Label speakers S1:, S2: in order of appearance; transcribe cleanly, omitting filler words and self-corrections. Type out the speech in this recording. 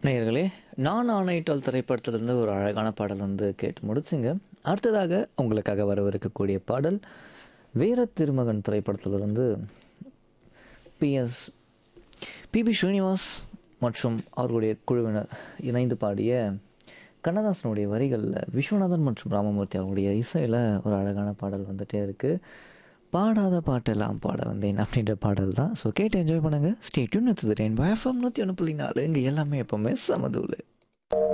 S1: நேயர்களே, நான் ஆணையிட்டால் திரைப்படத்திலிருந்து ஒரு அழகான பாடல் வந்து கேட்டு முடிச்சுங்க. அடுத்ததாக உங்களுக்காக வரவிருக்கக்கூடிய பாடல், வீர திருமகன் திரைப்படத்திலிருந்து பிஎஸ் பிபி ஸ்ரீனிவாஸ் மற்றும் அவர்களுடைய குழுவினர் இணைந்து பாடிய கண்ணதாசனுடைய வரிகளில் விஸ்வநாதன் மற்றும் ராமமூர்த்தி அவர்களுடைய இசையில் ஒரு அழகான பாடல் வந்துட்டே இருக்குது. பாடாத பாட்டெல்லாம் பாட வந்தேன் அப்படின்ற பாடல் தான். ஸோ கேட்டு என்ஜாய் பண்ணுங்கள். Stay tune with rainbow FM 101.4. இங்கே எல்லாமே எப்போவுமே சமதூளு.